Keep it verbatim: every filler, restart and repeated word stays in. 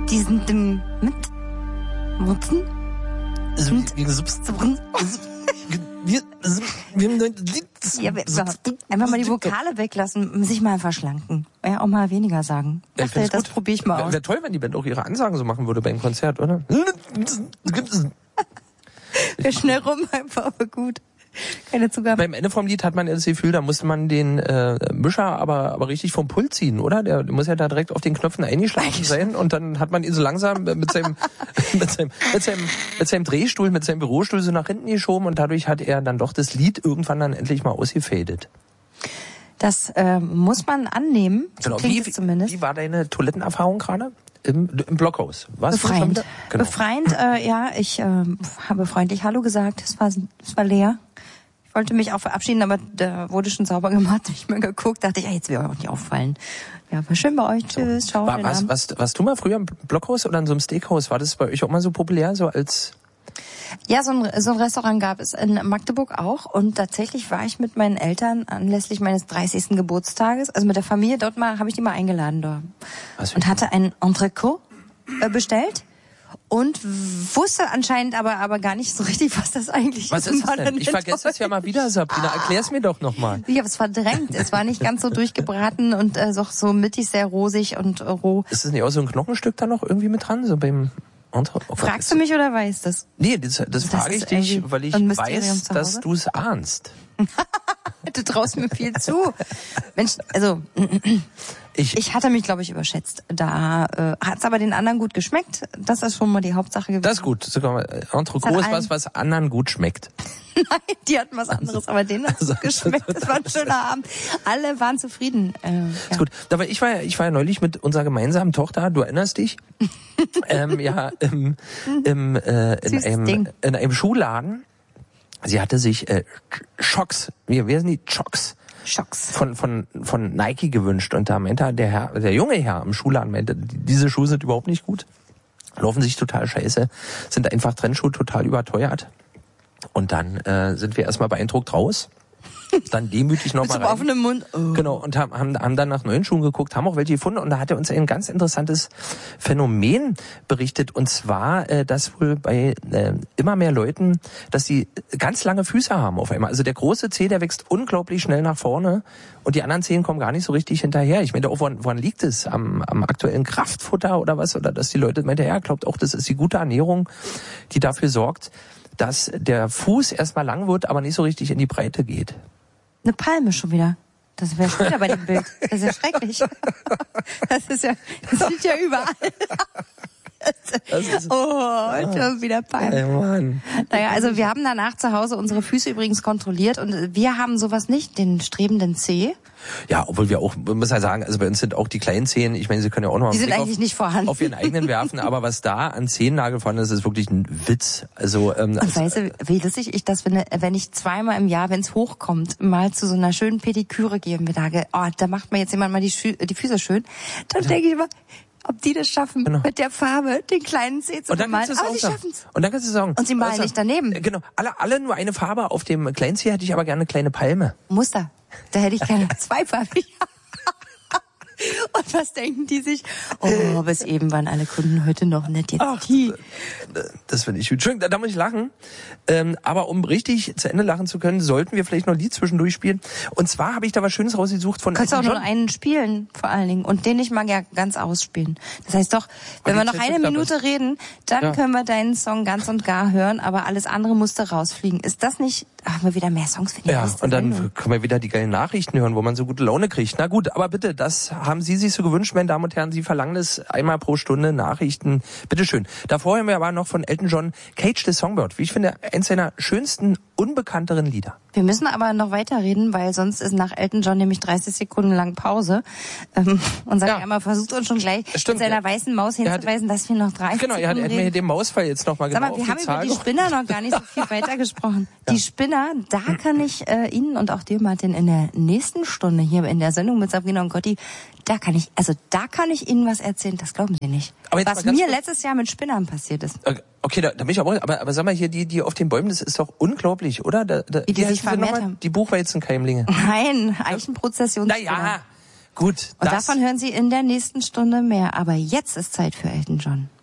die sind im mit Wurzeln. Ja, einfach mal die Vokale weglassen, sich mal verschlanken. Ja, auch mal weniger sagen. Ja, das das probiere ich mal Wäre aus. wär toll, wenn die Band auch ihre Ansagen so machen würde beim Konzert, oder? Wäre schnell rum, einfach aber gut. Keine Zugabe. Beim Ende vom Lied hat man ja das Gefühl, da musste man den äh, Mischer aber aber richtig vom Pult ziehen, oder? Der muss ja da direkt auf den Knöpfen eingeschlafen sein und dann hat man ihn so langsam mit seinem mit seinem mit seinem mit seinem Drehstuhl, mit seinem Bürostuhl so nach hinten geschoben und dadurch hat er dann doch das Lied irgendwann dann endlich mal ausgefadet. Das äh, muss man annehmen. So genau. klingt Wie, es zumindest. Wie war deine Toilettenerfahrung gerade? Im, im Blockhaus. Warst Befreiend. Du schon genau. Befreiend, äh, ja. Ich äh, habe freundlich Hallo gesagt. Es war, es war leer. Ich wollte mich auch verabschieden, aber da wurde schon sauber gemacht. Ich mir geguckt, dachte ich, ja, jetzt will euch auch nicht auffallen. Ja, war schön bei euch. Tschüss, ciao. War, was, was, warst du mal früher im Blockhaus oder in so einem Steakhouse? War das bei euch auch mal so populär, so als... Ja, so ein, so ein Restaurant gab es in Magdeburg auch und tatsächlich war ich mit meinen Eltern anlässlich meines dreißigsten Geburtstages, also mit der Familie dort mal, habe ich die mal eingeladen dort Was und hatte ein Entrecot äh, bestellt und wusste anscheinend aber aber gar nicht so richtig, was das eigentlich was ist. Was ist das denn? Ich vergesse es ja mal wieder, Sabrina. Erklär's mir doch nochmal. Ich habe es verdrängt. Es war nicht ganz so durchgebraten und äh, so, so mittig sehr rosig und äh, roh. Ist das nicht auch so ein Knochenstück da noch irgendwie mit dran, so beim... Oh, Fragst du mich oder weißt das? Nee, das, das, das frage ich dich, weil ich weiß, dass du es ahnst. Du traust mir viel zu. Mensch, also ich, ich hatte mich, glaube ich, überschätzt. Da äh, hat es aber den anderen gut geschmeckt. Das ist schon mal die Hauptsache gewesen. Das ist gut. Sogar Entrecot ist was, was anderen gut schmeckt. Nein, die hatten was anderes, aber denen hat es also, geschmeckt. Das war ein schöner Abend. Alle waren zufrieden. Äh, ja. Ist gut. Aber ich war ja, ich war ja neulich mit unserer gemeinsamen Tochter, du erinnerst dich, ähm, ja, im, im, äh, in, einem, in einem Schuhladen. Sie hatte sich äh, Schocks, wie, wie sind die Schocks? Schocks. Von, von, von Nike gewünscht. Und da meinte der Herr, der junge Herr im Schuhladen meinte, diese Schuhe sind überhaupt nicht gut. Laufen sich total scheiße. Sind einfach Trendschuhe total überteuert. Und dann äh, sind wir erstmal beeindruckt raus. Dann demütig nochmal rein. Mit so offenem Mund. Oh. Genau, und haben, haben, haben dann nach neuen Schuhen geguckt, haben auch welche gefunden. Und da hat er uns ein ganz interessantes Phänomen berichtet. Und zwar, äh, dass wohl bei äh, immer mehr Leuten, dass die ganz lange Füße haben auf einmal. Also der große Zeh, der wächst unglaublich schnell nach vorne. Und die anderen Zehen kommen gar nicht so richtig hinterher. Ich meine, auch woran, woran liegt es? Am, am aktuellen Kraftfutter oder was? Oder dass die Leute meinen, ja, glaubt auch, das ist die gute Ernährung, die dafür sorgt, dass der Fuß erstmal lang wird, aber nicht so richtig in die Breite geht. Eine Palme schon wieder. Das wäre schon wieder bei dem Bild. Das ist ja schrecklich. Das ist ja, das sieht ja überall. Das ist, oh, schon wieder Palme. Ey, Mann. Naja, also wir haben danach zu Hause unsere Füße übrigens kontrolliert und wir haben sowas nicht, den strebenden Zeh. Ja, obwohl wir auch, man muss ja sagen, also bei uns sind auch die kleinen Zehen, ich meine, sie können ja auch noch die einen sind Blick eigentlich auf, nicht vorhanden. auf ihren eigenen werfen, aber was da an Zehennagel vorhanden ist, ist wirklich ein Witz. Also, ähm, und also, weißt du, wie lustig ich das finde, wenn ich zweimal im Jahr, wenn es hochkommt, mal zu so einer schönen Pediküre gehe und mir sage, oh, da macht mir jetzt jemand mal die, Schü- die Füße schön, dann denke ich immer, ob die das schaffen, genau. mit der Farbe den kleinen Zeh zu bemalen. Aber sie schaffen's. Und dann kannst du sagen. Und sie malen also, nicht daneben. Genau. Alle, alle nur eine Farbe. Auf dem kleinen Zeh hätte ich aber gerne eine kleine Palme. Muster. Da hätte ich gerne zweifarbig. Und was denken die sich? Oh, bis eben waren alle Kunden heute noch nett. Jetzt Ach, die. Das finde ich gut. Entschuldigung, da, da muss ich lachen. Ähm, aber um richtig zu Ende lachen zu können, sollten wir vielleicht noch ein Lied zwischendurch spielen. Und zwar habe ich da was Schönes rausgesucht von... Kannst du auch nur einen spielen, vor allen Dingen. Und den ich mal ja ganz ausspielen. Das heißt doch, wenn wir noch eine Minute reden, dann ja. können wir deinen Song ganz und gar hören, aber alles andere musste rausfliegen. Ist das nicht... Haben wir wieder mehr Songs für die Ja, nächste und dann Sendung? können wir wieder die geilen Nachrichten hören, wo man so gute Laune kriegt. Na gut, aber bitte, das haben Sie sich so gewünscht, meine Damen und Herren. Sie verlangen es einmal pro Stunde Nachrichten. Bitteschön. Davor hören wir aber noch von Elton John Cage the Songbird. Wie ich finde, eins seiner schönsten, unbekannteren Lieder. Wir müssen aber noch weiterreden, weil sonst ist nach Elton John nämlich dreißig Sekunden lang Pause. Ähm, und sagt ja. einmal, versucht uns schon gleich Stimmt, mit seiner weißen Maus hinzuweisen, hat, dass wir noch dreißig genau, Sekunden Genau, er hat mir den Mausfall jetzt noch mal Sag genau mal, wir auf die haben Zahl über die Spinner noch gar nicht so viel weitergesprochen. Ja. Die Spinner, da kann ich äh, Ihnen und auch dir, Martin, in der nächsten Stunde hier in der Sendung mit Sabrina und Gotti, da kann ich, also da kann ich Ihnen was erzählen, das glauben Sie nicht. Aber was mir kurz letztes Jahr mit Spinnern passiert ist. Okay, da, da bin ich aber, aber, aber sag mal hier, die, die auf den Bäumen, das ist doch unglaublich, oder? Da, da, Wie die sich vermehrt haben. Die Buchweizenkeimlinge. Nein, Eichenprozession. Naja, Gut. Und davon hören Sie in der nächsten Stunde mehr. Aber jetzt ist Zeit für Elton John.